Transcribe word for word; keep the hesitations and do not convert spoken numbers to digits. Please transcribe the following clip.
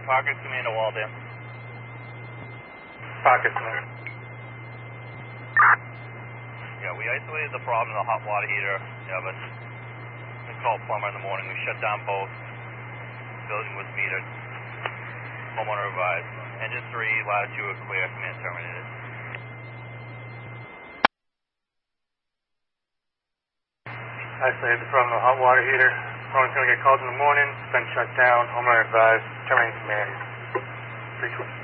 Parker's Commander Walden. Parker's Commander. Yeah, we isolated the problem in the hot water heater. You have a, we called plumber in the morning. We shut down both. The building was metered. Homeowner advised. Engine three, latitude clear, command terminated. Isolated the problem in the hot water heater. Phone's going to get called in the morning. It's been shut down. Homeowner advised. Terminating command. three twenty.